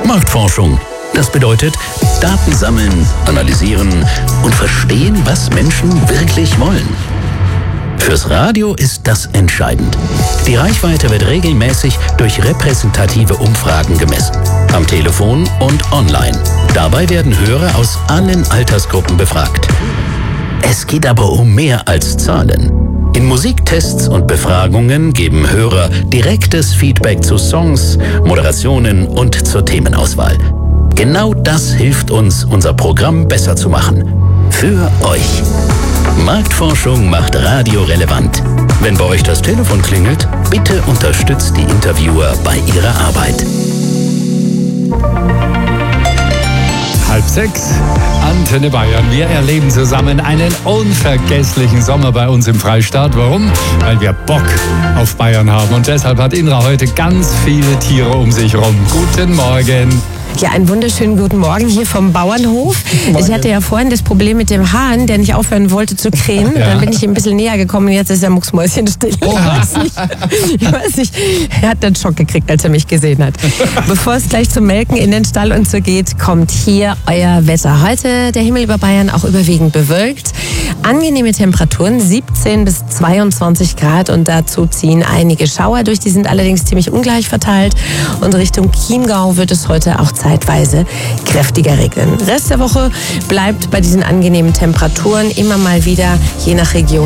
Marktforschung. Das bedeutet, Daten sammeln, analysieren und verstehen, was Menschen wirklich wollen. Fürs Radio ist das entscheidend. Die Reichweite wird regelmäßig durch repräsentative Umfragen gemessen. Am Telefon und online. Dabei werden Hörer aus allen Altersgruppen befragt. Es geht aber um mehr als Zahlen. In Musiktests und Befragungen geben Hörer direktes Feedback zu Songs, Moderationen und zur Themenauswahl. Genau das hilft uns, unser Programm besser zu machen. Für euch. Marktforschung macht Radio relevant. Wenn bei euch das Telefon klingelt, bitte unterstützt die Interviewer bei ihrer Arbeit. 5:30, Antenne Bayern. Wir erleben zusammen einen unvergesslichen Sommer bei uns im Freistaat. Warum? Weil wir Bock auf Bayern haben. Und deshalb hat Indra heute ganz viele Tiere um sich rum. Guten Morgen. Ja, einen wunderschönen guten Morgen hier vom Bauernhof. Ich hatte ja vorhin das Problem mit dem Hahn, der nicht aufhören wollte zu krähen. Ja. Dann bin ich ihm ein bisschen näher gekommen und jetzt ist er mucksmäuschenstill. Ich weiß nicht, er hat einen Schock gekriegt, als er mich gesehen hat. Bevor es gleich zum Melken in den Stall und so geht, kommt hier euer Wetter. Heute der Himmel über Bayern auch überwiegend bewölkt. Angenehme Temperaturen, 17 bis 22 Grad und dazu ziehen einige Schauer durch. Die sind allerdings ziemlich ungleich verteilt und Richtung Chiemgau wird es heute auch zeitweise kräftiger regnen. Rest der Woche bleibt bei diesen angenehmen Temperaturen immer mal wieder, je nach Region,